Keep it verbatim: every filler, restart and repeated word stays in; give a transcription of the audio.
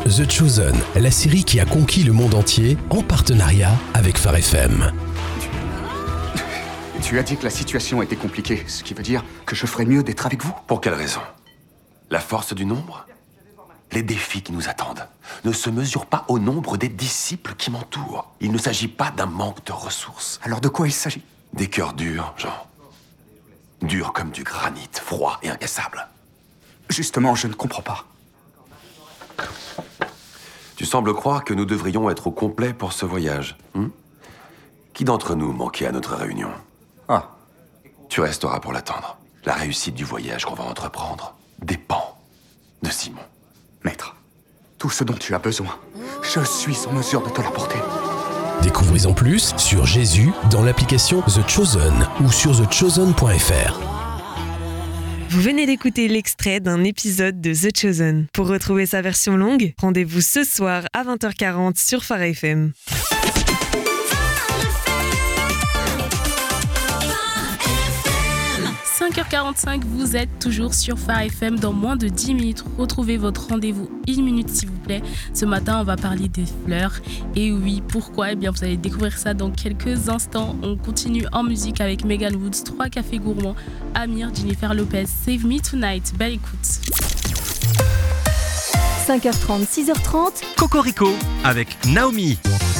The Chosen, la série qui a conquis le monde entier en partenariat avec Phare F M. Tu, tu as dit que la situation était compliquée, ce qui veut dire que je ferais mieux d'être avec vous. Pour quelle raison ? La force du nombre ? Les défis qui nous attendent ne se mesurent pas au nombre des disciples qui m'entourent. Il ne s'agit pas d'un manque de ressources. Alors de quoi il s'agit ? Des cœurs durs, Jean. Durs comme du granit, froid et incassable. Justement, je ne comprends pas. Tu sembles croire que nous devrions être au complet pour ce voyage. Hein ? Qui d'entre nous manquait à notre réunion ? Ah. Tu resteras pour l'attendre. La réussite du voyage qu'on va entreprendre dépend de Simon. Maître, tout ce dont tu as besoin, je suis en mesure de te l'apporter. Découvrez en plus sur Jésus dans l'application The Chosen ou sur the chosen point f r. Vous venez d'écouter l'extrait d'un épisode de The Chosen. Pour retrouver sa version longue, rendez-vous ce soir à vingt heures quarante sur Phare F M. cinq heures quarante-cinq, vous êtes toujours sur Phare F M. Dans moins de dix minutes, retrouvez votre rendez-vous une minute s'il vous plaît. Ce matin, on va parler des fleurs. Et oui, pourquoi ? Eh bien, vous allez découvrir ça dans quelques instants. On continue en musique avec Megan Woods, trois cafés gourmands, Amir, Jennifer Lopez, Save Me Tonight. Belle écoute. cinq heures trente, six heures trente. Cocorico avec Naomi.